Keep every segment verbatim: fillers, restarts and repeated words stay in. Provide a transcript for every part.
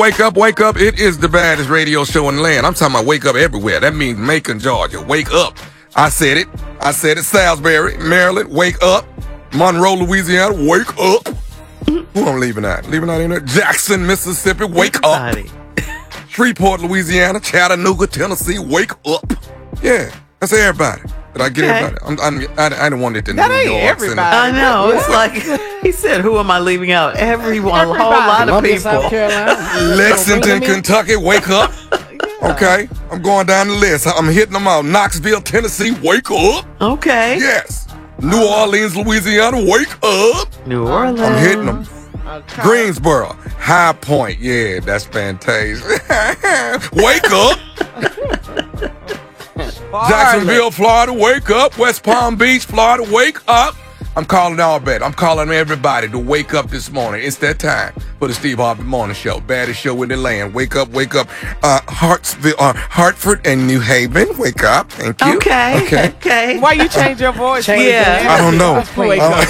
Wake up, wake up. It is the baddest radio show in the land. I'm talking about wake up everywhere. That means Macon, Georgia. Wake up. I said it. I said it. Salisbury, Maryland. Wake up. Monroe, Louisiana. Wake up. Who I'm leaving out? Leaving out in there? Jackson, Mississippi. Wake Everybody. up. Shreveport, Louisiana. Chattanooga, Tennessee. Wake up. Yeah. That's everybody. Did I get Okay. everybody? I'm, I'm, I, I didn't want it to That New ain't York. everybody. I know. It's like he said, who am I leaving out? Everyone, a whole lot of Columbia, people. South Carolina. Lexington, Kentucky, wake up. Okay, I'm going down the list. I'm hitting them out. Knoxville, Tennessee, wake up. Okay. Yes. New Orleans, Louisiana, wake up. New Orleans. I'm hitting them. Okay. Greensboro, High Point, yeah, that's fantastic. Wake up. Jacksonville, Florida, wake up. West Palm Beach, Florida, wake up. I'm calling all bad. I'm calling everybody to wake up this morning. It's that time for the Steve Harvey Morning Show. Baddest show in the land. Wake up, wake up. Uh, Hartsville, uh, Hartford and New Haven, wake up. Thank you. Okay. Okay. Okay. Why you change your voice? Change Yeah. it. I don't know. Wake Uh,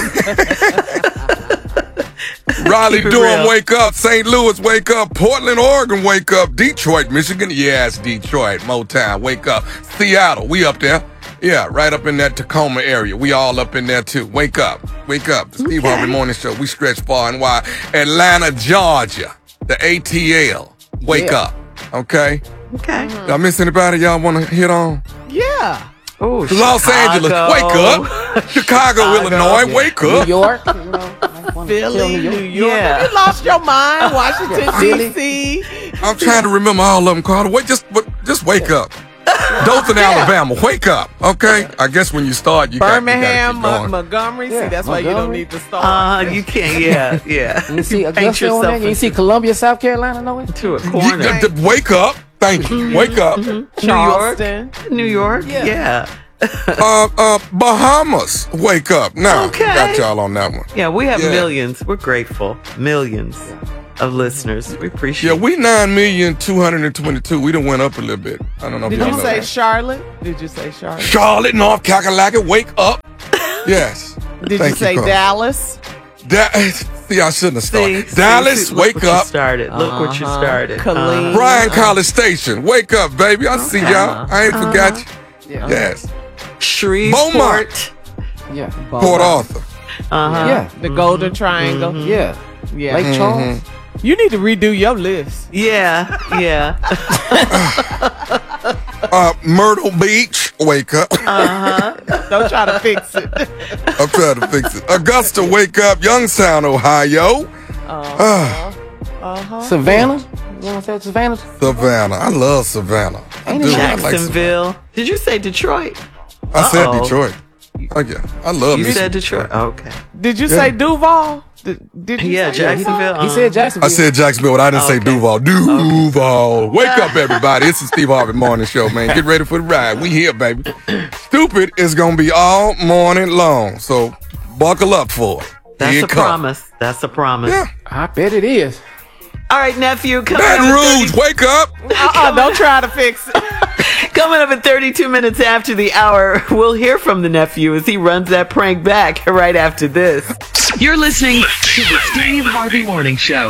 Raleigh, Keep it Durham, real. wake up. Saint Louis, wake up. Portland, Oregon, wake up. Detroit, Michigan, yes, Detroit. Motown, wake up. Seattle, we up there. Yeah, right up in that Tacoma area. We all up in there too. Wake up. Wake up. The Steve Okay. Harvey Morning Show. We stretch far and wide. Atlanta, Georgia. The A T L. Wake Yeah. up. Okay? Okay. Did I miss anybody y'all want to hit on? Yeah. Oh, Los Angeles, wake up. Chicago, Illinois, wake New up. York. You know, I wanna Philly, tell New New York. York. Yeah. Have you lost your mind? Washington, Yeah. D C I'm trying to remember all of them, Carter. Wait, just, but just wake up. Dothan, Alabama, wake up. Okay? I guess when you start, you got Birmingham, you Mon- gotta keep going. Montgomery. Yeah, See, that's why you don't Montgomery. need to start. Uh, you can't. Yeah, yeah. You see Paint Augusta on there? yourself You see Columbia, South Carolina, no way? into a You- corner. th- th- wake up. Thank you. Wake up. New York. Charleston. New York. Yeah. Yeah. Uh, uh, Bahamas, wake up. Now, Okay. got y'all on that one. Yeah, we have Yeah. millions. We're grateful. Millions of listeners. We appreciate Yeah, we nine million two hundred and twenty-two. We done went up a little bit. I don't know if Did y'all you know say that. Charlotte? Did you say Charlotte? Charlotte, North Carolina, wake up. Yes. Did Thank you say Carl. Dallas? Da- see, I shouldn't have See, started. see, Dallas, see, look wake what you up. started. Look what you Uh-huh. started. Killeen. Bryan College Station, wake up, baby. I see y'all. I ain't forgot you. Yeah. Yes. Shreveport. Beaumont. Yeah. Port Arthur. Uh-huh. Yeah. The Golden Triangle. Yeah. Yeah. Lake Charles. You need to redo your list. Yeah, yeah. Uh, Myrtle Beach, wake up. Don't try to fix it. I'm trying to fix it. Augusta, wake up. Youngstown, Ohio. Ah, Savannah. You want to say Savannah? Savannah. I love Savannah. I Ain't do. it I like Savannah. Jacksonville. Did you say Detroit? I said Uh-oh. Detroit. Oh, yeah. I love You me. said Detroit. Okay. Did you Yeah. say Duval? Did, did you Yeah, say Jacksonville. He uh, said Jacksonville. I said Jacksonville, but I didn't say Okay. Duval. Duval. Wake up, everybody. It's the Steve Harvey Morning Show, man. Get ready for the ride. We here, baby. Stupid is going to be all morning long, so buckle up for it. That's Here a it come. promise. That's a promise. Yeah. I bet it is. All right, nephew. Coming Baton up at Rouge, wake up. Uh-uh, don't try to fix it. Coming up at thirty-two minutes after the hour, we'll hear from the nephew as he runs that prank back right after this. You're listening to the Steve Harvey Morning Show.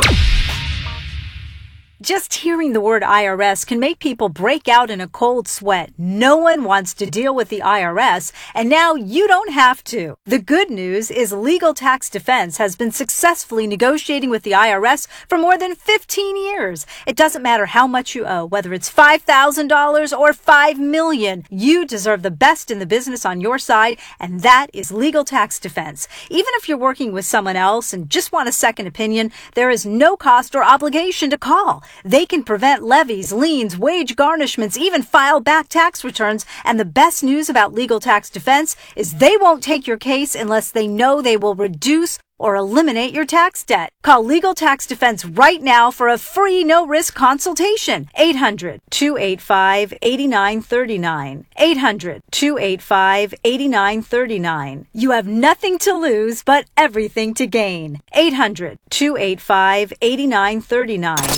Just hearing the word I R S can make people break out in a cold sweat. No one wants to deal with the I R S, and now you don't have to. The good news is Legal Tax Defense has been successfully negotiating with the I R S for more than fifteen years. It doesn't matter how much you owe, whether it's five thousand dollars or five million dollars. You deserve the best in the business on your side, and that is Legal Tax Defense. Even if you're working with someone else and just want a second opinion, there is no cost or obligation to call. They can prevent levies, liens, wage garnishments, even file back tax returns. And the best news about Legal Tax Defense is they won't take your case unless they know they will reduce or eliminate your tax debt. Call Legal Tax Defense right now for a free no-risk consultation. eight hundred, two eight five, eight nine three nine. eight hundred, two eight five, eight nine three nine. You have nothing to lose but everything to gain. eight hundred, two eight five, eight nine three nine.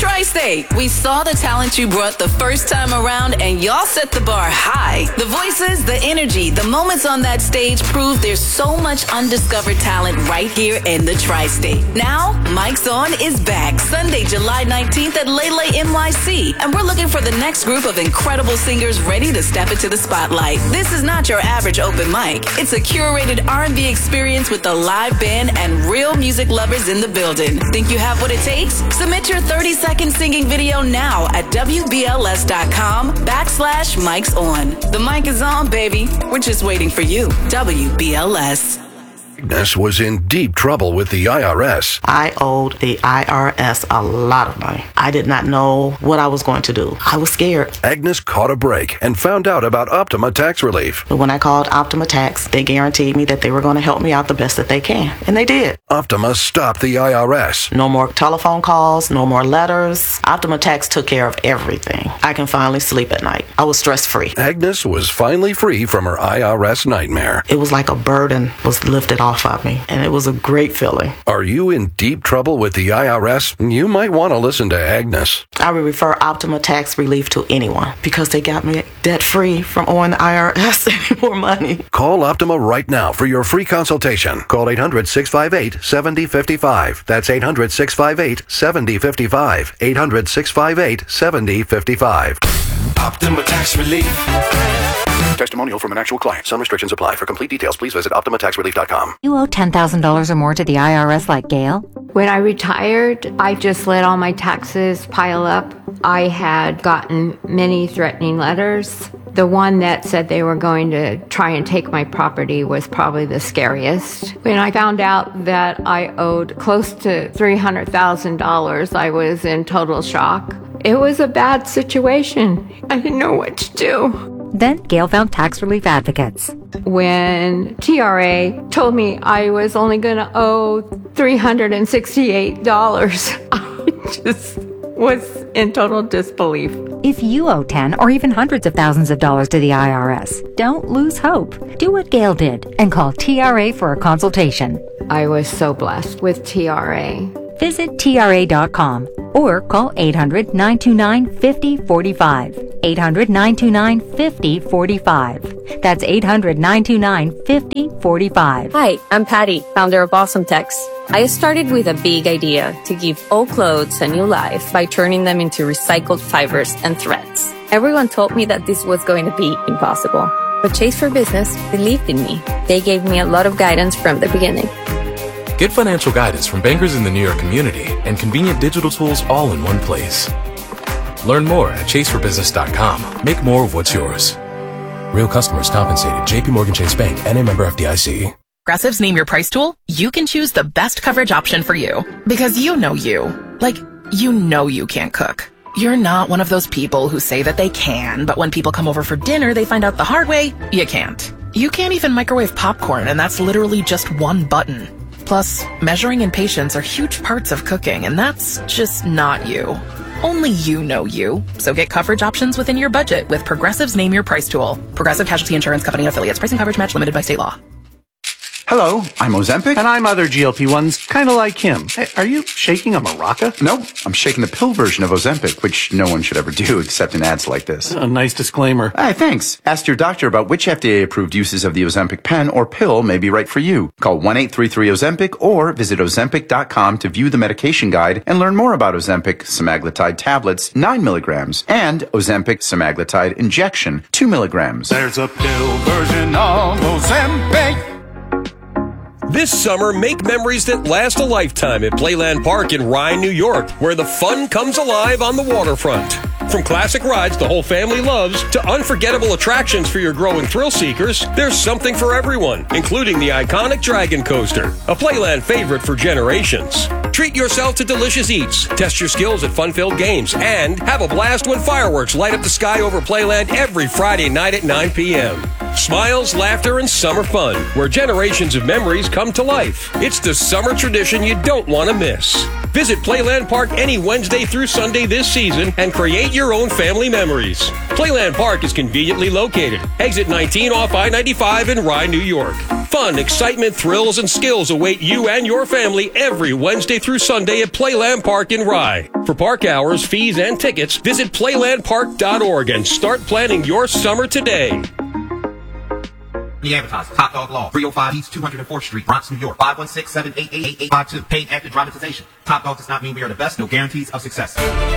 Tri-State, we saw the talent you brought the first time around, and y'all set the bar high. The voices, the energy, the moments on that stage prove there's so much undiscovered talent right here in the Tri-State. Now, Mike's On is back Sunday, July nineteenth at Lele N Y C, and we're looking for the next group of incredible singers ready to step into the spotlight. This is not your average open mic. It's a curated R and B experience with a live band and real music lovers in the building. Think you have what it takes? Submit your thirty second singing video now at W B L S dot com backslash Mike's On. The mic is on, baby. We're just waiting for you. W B L S. Agnes was in deep trouble with the I R S. I owed the I R S a lot of money. I did not know what I was going to do. I was scared. Agnes caught a break and found out about Optima Tax Relief. But when I called Optima Tax, they guaranteed me that they were going to help me out the best that they can. And they did. Optima stopped the I R S. No more telephone calls, no more letters. Optima Tax took care of everything. I can finally sleep at night. I was stress-free. Agnes was finally free from her I R S nightmare. It was like a burden was lifted off of me, and it was a great feeling. Are you in deep trouble with the I R S? You might want to listen to Agnes. I would refer Optima Tax Relief to anyone because they got me debt-free from owing the I R S any more money. Call Optima right now for your free consultation. Call eight hundred, six five eight, seven zero five five. That's eight hundred, six five eight, seven zero five five. eight hundred, six five eight, seven zero five five. Optima Tax Relief. Testimonial from an actual client. Some restrictions apply. For complete details, please visit Optima Tax Relief dot com. You owe ten thousand dollars or more to the I R S like Gail? When I retired, I just let all my taxes pile up. I had gotten many threatening letters. The one that said they were going to try and take my property was probably the scariest. When I found out that I owed close to three hundred thousand dollars, I was in total shock. It was a bad situation. I didn't know what to do. Then Gail found Tax Relief Advocates. When T R A told me I was only going to owe three hundred sixty-eight dollars, I just was in total disbelief. If you owe ten or even hundreds of thousands of dollars to the I R S, don't lose hope. Do what Gail did and call T R A for a consultation. I was so blessed with T R A. Visit T R A dot com or call eight hundred, nine two nine, five zero four five. eight hundred, nine two nine, five zero four five. That's eight hundred, nine two nine, five zero four five. Hi, I'm Patty, founder of Awesome Tex. I started with a big idea to give old clothes a new life by turning them into recycled fibers and threads. Everyone told me that this was going to be impossible, but Chase for Business believed in me. They gave me a lot of guidance from the beginning. Get financial guidance from bankers in the New York community and convenient digital tools all in one place. Learn more at chase for business dot com. Make more of what's yours. Real customers compensated. J P Morgan Chase Bank and a member F D I C. Progressive's Name Your Price tool, you can choose the best coverage option for you. Because you know you. Like, you know you can't cook. You're not one of those people who say that they can, but when people come over for dinner, they find out the hard way, you can't. You can't even microwave popcorn, and that's literally just one button. Plus, measuring and patience are huge parts of cooking, and that's just not you. Only you know you. So get coverage options within your budget with Progressive's Name Your Price tool. Progressive Casualty Insurance Company and affiliates. Pricing coverage match limited by state law. Hello, I'm Ozempic, and I'm other G L P ones, kind of like him. Hey, are you shaking a maraca? No, I'm shaking the pill version of Ozempic, which no one should ever do except in ads like this. A nice disclaimer. Hey, thanks. Ask your doctor about which F D A-approved uses of the Ozempic pen or pill may be right for you. Call one eight three three Ozempic or visit Ozempic dot com to view the medication guide and learn more about Ozempic semaglutide tablets, nine milligrams, and Ozempic semaglutide injection, two milligrams. There's a pill version of Ozempic. This summer, make memories that last a lifetime at Playland Park in Rye, New York, where the fun comes alive on the waterfront. From classic rides the whole family loves to unforgettable attractions for your growing thrill seekers, there's something for everyone, including the iconic Dragon Coaster, a Playland favorite for generations. Treat yourself to delicious eats, test your skills at fun-filled games, and have a blast when fireworks light up the sky over Playland every Friday night at nine p.m. Smiles, laughter, and summer fun, where generations of memories come to life. It's the summer tradition you don't want to miss. Visit Playland Park any Wednesday through Sunday this season and create your own family memories. Playland Park is conveniently located. Exit nineteen off I ninety-five in Rye, New York. Fun, excitement, thrills, and skills await you and your family every Wednesday through Sunday at Playland Park in Rye. For park hours, fees, and tickets, visit playland park dot org and start planning your summer today. The advertiser, Top Dog Law, three oh five East two hundred fourth Street, Bronx, New York, five one six, seven eight eight, eight eight five two. Paid active dramatization. Top Dog does not mean we are the best, no guarantees of success.